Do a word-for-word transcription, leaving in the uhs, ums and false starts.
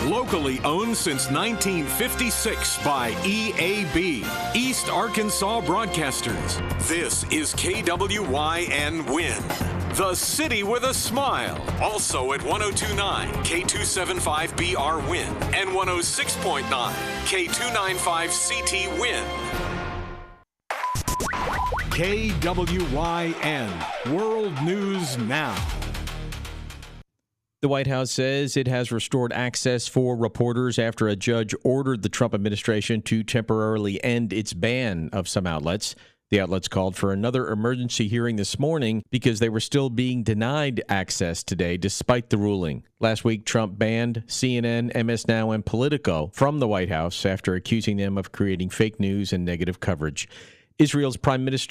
Locally owned since nineteen fifty-six by E A B, East Arkansas Broadcasters. This is K W Y N Win, the city with a smile. Also at one oh two point nine K two seventy-five B R Win and one oh six point nine K two ninety-five C T Win. K W Y N, World News Now. The White House says it has restored access for reporters after a judge ordered the Trump administration to temporarily end its ban of some outlets. The outlets called for another emergency hearing this morning because they were still being denied access today despite the ruling. Last week, Trump banned C N N, M S Now, and Politico from the White House after accusing them of creating fake news and negative coverage. Israel's Prime Minister